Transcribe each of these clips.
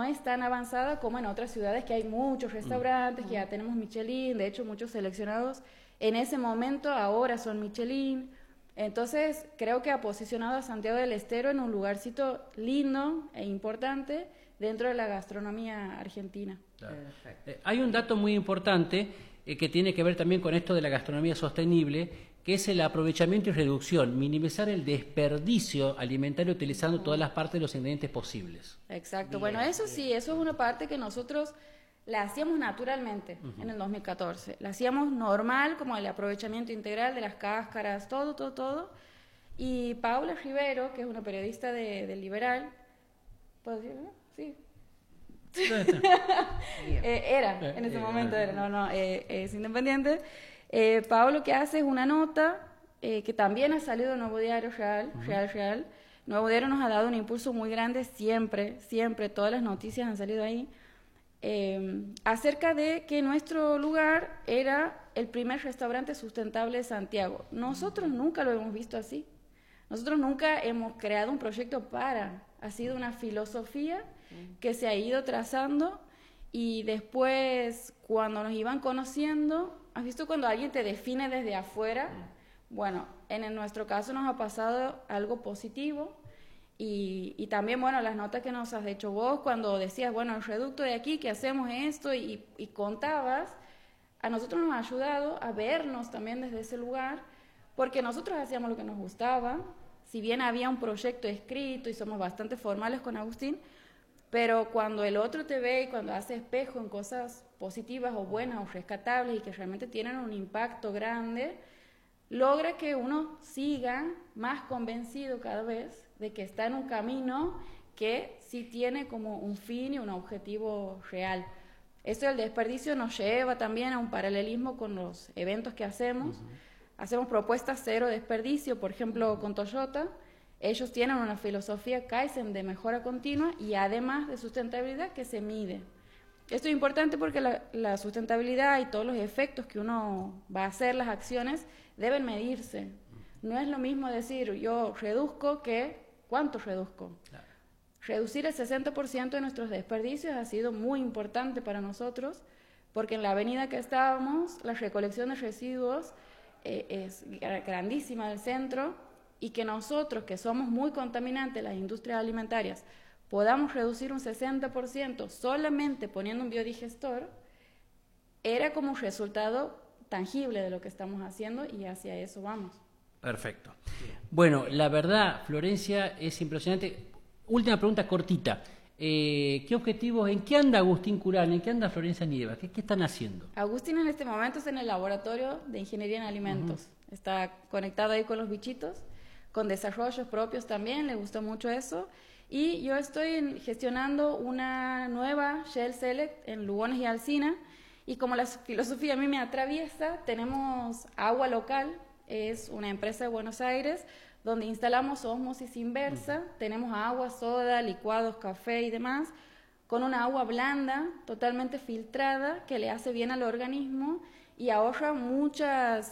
es tan avanzada como en otras ciudades que hay muchos restaurantes, que ya tenemos Michelin, de hecho muchos seleccionados en ese momento ahora son Michelin. Entonces creo que ha posicionado a Santiago del Estero en un lugarcito lindo e importante dentro de la gastronomía argentina. Claro. Hay un dato muy importante que tiene que ver también con esto de la gastronomía sostenible, que es el aprovechamiento y reducción, minimizar el desperdicio alimentario utilizando todas las partes de los ingredientes posibles. Exacto. Bueno, eso sí, eso es una parte que nosotros la hacíamos naturalmente en el 2014. La hacíamos normal, como el aprovechamiento integral de las cáscaras, todo. Y Paula Rivero, que es una periodista del Liberal, ¿puedo decirlo? Sí. Era, en ese momento era, es independiente. Pau lo que hace es una nota que también ha salido en Nuevo Diario Real. Nuevo Diario nos ha dado un impulso muy grande siempre, todas las noticias han salido ahí, acerca de que nuestro lugar era el primer restaurante sustentable de Santiago. Nosotros nunca lo hemos visto así. Nosotros nunca hemos creado un proyecto ha sido una filosofía que se ha ido trazando y después cuando nos iban conociendo, ¿has visto cuando alguien te define desde afuera? Bueno, en nuestro caso nos ha pasado algo positivo y también, bueno, las notas que nos has hecho vos cuando decías, bueno, el reducto de aquí, que hacemos esto y contabas, a nosotros nos ha ayudado a vernos también desde ese lugar, porque nosotros hacíamos lo que nos gustaba, si bien había un proyecto escrito y somos bastante formales con Agustín, pero cuando el otro te ve y cuando hace espejo en cosas positivas o buenas o rescatables y que realmente tienen un impacto grande, logra que uno siga más convencido cada vez de que está en un camino que sí tiene como un fin y un objetivo real. Esto del desperdicio nos lleva también a un paralelismo con los eventos que hacemos. Hacemos propuestas cero desperdicio, por ejemplo, con Toyota. Ellos tienen una filosofía Kaizen de mejora continua y además de sustentabilidad que se mide. Esto es importante porque la sustentabilidad y todos los efectos que uno va a hacer, las acciones, deben medirse. No es lo mismo decir yo reduzco que cuánto reduzco. Claro. Reducir el 60% de nuestros desperdicios ha sido muy importante para nosotros porque en la avenida que estábamos, la recolección de residuos es grandísima del centro y que nosotros, que somos muy contaminantes, las industrias alimentarias, podamos reducir un 60% solamente poniendo un biodigestor, era como un resultado tangible de lo que estamos haciendo y hacia eso vamos. Perfecto. Bueno, la verdad, Florencia, es impresionante. Última pregunta cortita. ¿Qué objetivos, en qué anda Agustín Curán, en qué anda Florencia Nieva? ¿Qué están haciendo? Agustín en este momento está en el laboratorio de ingeniería en alimentos. Está conectado ahí con los bichitos, con desarrollos propios también, le gustó mucho eso. Y yo estoy gestionando una nueva Shell Select en Lugones y Alsina. Y como la filosofía a mí me atraviesa, tenemos Agua Local, es una empresa de Buenos Aires, donde instalamos ósmosis inversa, tenemos agua, soda, licuados, café y demás, con una agua blanda, totalmente filtrada, que le hace bien al organismo y ahorra mucho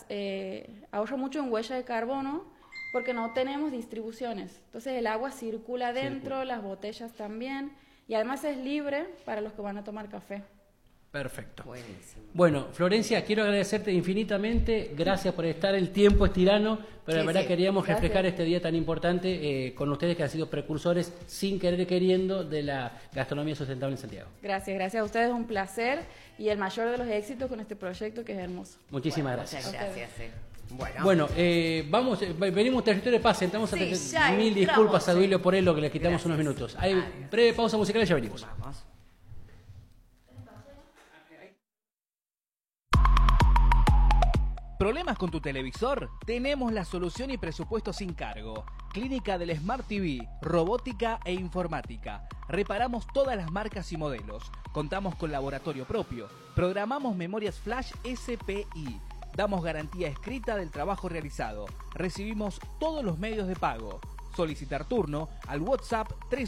en huella de carbono, porque no tenemos distribuciones. Entonces el agua circula adentro, las botellas también, y además es libre para los que van a tomar café. Perfecto. Buenísimo. Bueno, Florencia, quiero agradecerte infinitamente. Gracias por estar. El tiempo es tirano, pero la verdad queríamos reflejar este día tan importante con ustedes que han sido precursores, sin querer y queriendo, de la gastronomía sustentable en Santiago. Gracias a ustedes, un placer y el mayor de los éxitos con este proyecto que es hermoso. Muchísimas gracias. Muchas gracias. Bueno, venimos territorio de paz, entramos a mil disculpas a Duilio por lo que le quitamos unos minutos. Hay breve pausa musical y ya venimos. Vamos. ¿Problemas con tu televisor? Tenemos la solución y presupuesto sin cargo. Clínica del Smart TV, robótica e informática. Reparamos todas las marcas y modelos. Contamos con laboratorio propio. Programamos memorias flash SPI. Damos garantía escrita del trabajo realizado. Recibimos todos los medios de pago. Solicitar turno al WhatsApp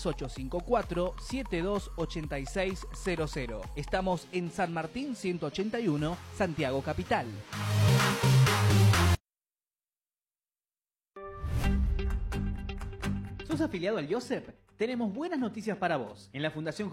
3854-728600. Estamos en San Martín 181, Santiago Capital. ¿Sos afiliado al IOSEP? Tenemos buenas noticias para vos. En la Fundación